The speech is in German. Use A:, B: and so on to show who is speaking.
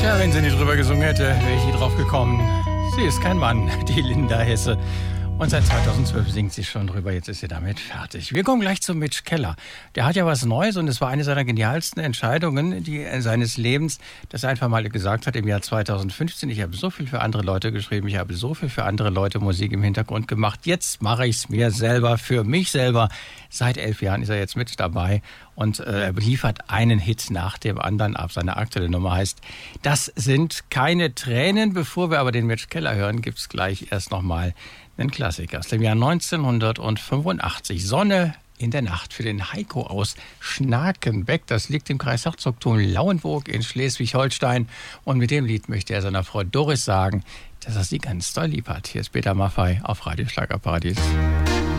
A: Tja, wenn sie nicht drüber gesungen hätte, wäre ich nie drauf gekommen. Sie ist kein Mann, die Linda Hesse. Und seit 2012 singt sie schon drüber, jetzt ist sie damit fertig. Wir kommen gleich zu Mitch Keller. Der hat ja was Neues und es war eine seiner genialsten Entscheidungen seines Lebens, dass er einfach mal gesagt hat im Jahr 2015, ich habe so viel für andere Leute geschrieben, ich habe so viel für andere Leute Musik im Hintergrund gemacht, jetzt mache ich es mir selber, für mich selber. Seit 11 Jahren ist er jetzt mit dabei und er liefert einen Hit nach dem anderen ab. Seine aktuelle Nummer heißt Das sind keine Tränen. Bevor wir aber den Mitch Keller hören, gibt es gleich erst nochmal einen Klassiker aus dem Jahr 1985. Sonne in der Nacht für den Heiko aus Schnakenbeck. Das liegt im Kreis Herzogtum Lauenburg in Schleswig-Holstein. Und mit dem Lied möchte er seiner Frau Doris sagen, dass er sie ganz doll lieb hat. Hier ist Peter Maffay auf Radio Schlagerparadies.